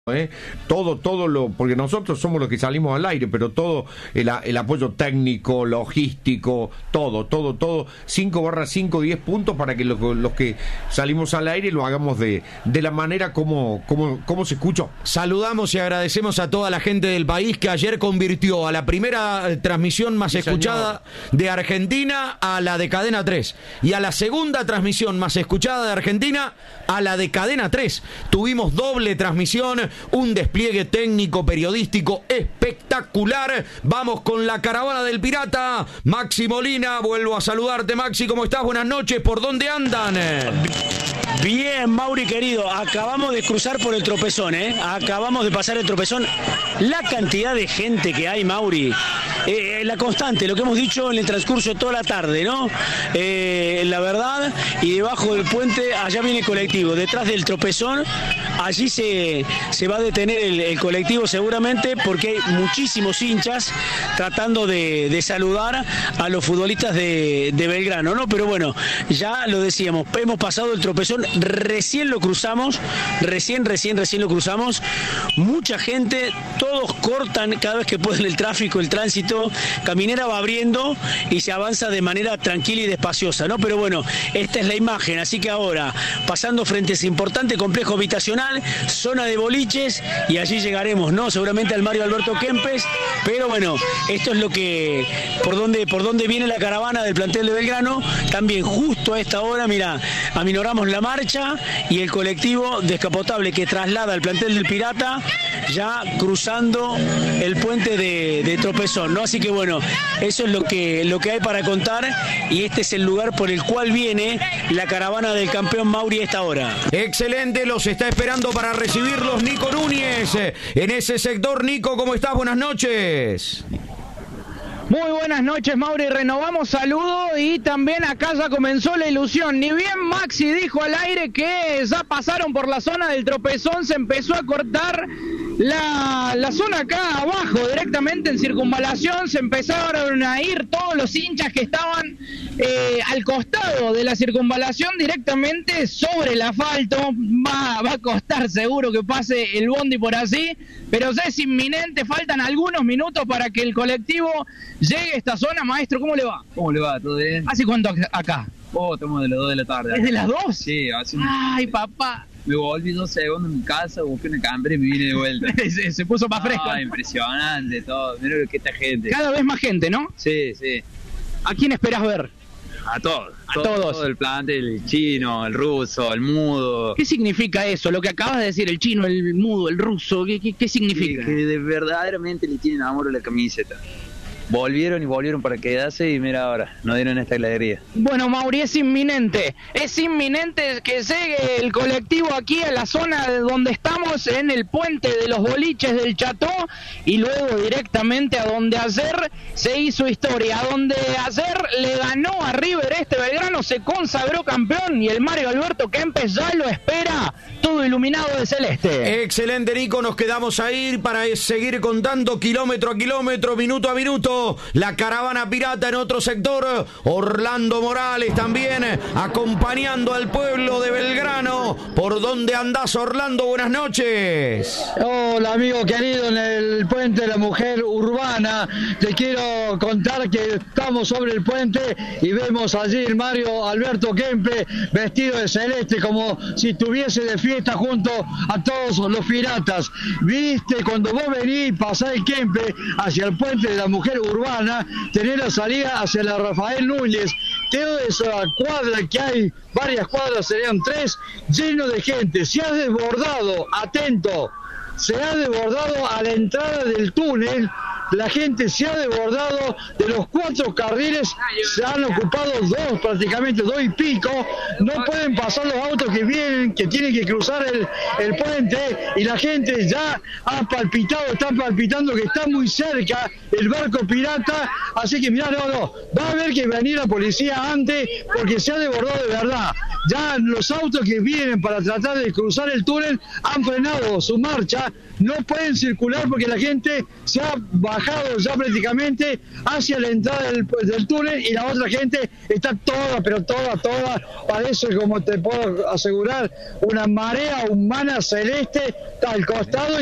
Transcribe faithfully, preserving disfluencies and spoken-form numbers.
¿eh? Todo, todo lo, porque nosotros somos los que salimos al aire, pero todo el, el apoyo técnico, logístico, todo, todo, todo, cinco barra cinco, diez puntos para que los, los que salimos al aire lo hagamos de, de la manera como, como, como se escuchó. Saludamos y agradecemos a toda la gente del país que ayer convirtió a la primera transmisión más sí, escuchada señor. de Argentina a la de Cadena tres y a la segunda transmisión más escuchada de Argentina a la de Cadena tres. Tuvimos doble transmisión, un despliegue técnico periodístico espectacular. Vamos con la caravana del pirata. Maxi Molina, vuelvo a saludarte, Maxi, ¿cómo estás? Buenas noches, ¿por dónde andan? Bien, Mauri querido, acabamos de cruzar por el tropezón, ¿eh? Acabamos de pasar el tropezón. La cantidad de gente que hay, Mauri, eh, la constante, lo que hemos dicho en el transcurso de toda la tarde, ¿no? Eh, la verdad, y debajo del puente, allá viene el colectivo, detrás del tropezón, allí se, se va a detener el, el colectivo seguramente, porque hay muchísimos hinchas tratando de, de saludar a los futbolistas de, de Belgrano, ¿no? Pero bueno, ya lo decíamos, hemos pasado el tropezón, recién lo cruzamos, recién, recién, recién lo cruzamos, mucha gente, todos cortan cada vez que pueden el tráfico, el tránsito, Caminera va abriendo y se avanza de manera tranquila y despaciosa, ¿no? Pero bueno, esta es la imagen, así que ahora, pasando frente a ese importante complejo habitacional, zona de boliches, y allí llegaremos, ¿no? Seguramente al Mario Alberto Kempes, pero bueno, esto es lo que, por donde, por donde viene la caravana del plantel de Belgrano, también justo a esta hora, mira, aminoramos la marcha y el colectivo descapotable que traslada al plantel del Pirata, ya cruzando el puente de, de Tropezón, ¿no? Así que bueno, eso es lo que, lo que hay para contar, y este es el lugar por el cual viene la caravana del campeón Mauri a esta hora. Excelente, los está esperando para recibirlos Nico Núñez en ese sector. Nico, ¿cómo estás? Buenas noches. Muy buenas noches, Mauri. Renovamos saludo y también acá ya comenzó la ilusión. Ni bien Maxi dijo al aire que ya pasaron por la zona del tropezón, se empezó a cortar la, la zona acá abajo, directamente en circunvalación. Se empezaron a ir todos los hinchas que estaban eh, al costado de la circunvalación, directamente sobre el asfalto. Va, va a costar seguro que pase el bondi por así, pero ya es inminente, faltan algunos minutos para que el colectivo llegue a esta zona. Maestro, ¿cómo le va? ¿Cómo le va? ¿Todo bien? ¿Hace cuánto acá? Oh, estamos de las dos de la tarde. ¿Es de las dos? Sí, hace un... Ay, papá. Me volví dos segundos en mi casa, busqué una cámara y me vine de vuelta. se, se puso más fresco. Ah, impresionante todo. Mira lo que esta gente. Cada vez más gente, ¿no? Sí, sí. ¿A quién esperás ver? A todos. A todo, todos. Todo el plantel, el chino, el ruso, el mudo. ¿Qué significa eso? Lo que acabas de decir, el chino, el mudo, el ruso, ¿qué, qué, qué significa? Que, que de verdaderamente le tienen amor a la camiseta. Volvieron y volvieron para quedarse, y mira ahora, nos dieron esta alegría. Bueno, Mauri, es inminente, es inminente que llegue el colectivo aquí a la zona de donde estamos, en el puente de los boliches del Cható, y luego directamente a donde ayer se hizo historia, a donde ayer le ganó a River este Belgrano, se consagró campeón, y el Mario Alberto Kempes ya lo espera, todo iluminado de celeste. Excelente, Nico, nos quedamos ahí para seguir contando kilómetro a kilómetro, minuto a minuto. La caravana pirata en otro sector, Orlando Morales también acompañando al pueblo de Belgrano. ¿Por dónde andás, Orlando? Buenas noches. Hola, amigo querido, en el puente de la mujer urbana. Te quiero contar que estamos sobre el puente y vemos allí el Mario Alberto Kempes vestido de celeste, como si estuviese de fiesta junto a todos los piratas. Viste, cuando vos venís, pasás el Kempes hacia el puente de la mujer urbana, urbana, tener la salida hacia la Rafael Núñez, toda esa cuadra que hay, varias cuadras, serían tres, lleno de gente, se ha desbordado, atento, se ha desbordado a la entrada del túnel, la gente se ha desbordado de los cuatro carriles, se han ocupado dos, prácticamente dos y pico, no pueden pasar los autos que vienen, que tienen que cruzar el, el puente, y la gente ya ha palpitado, está palpitando que está muy cerca el barco pirata, así que mirá, no, no, va a haber que venir la policía antes, porque se ha desbordado de verdad. Ya los autos que vienen para tratar de cruzar el túnel han frenado su marcha, no pueden circular porque la gente se ha bajado bajado ya prácticamente hacia la entrada del, del túnel, y la otra gente está toda, pero toda, toda, parece, como te puedo asegurar, una marea humana celeste al costado.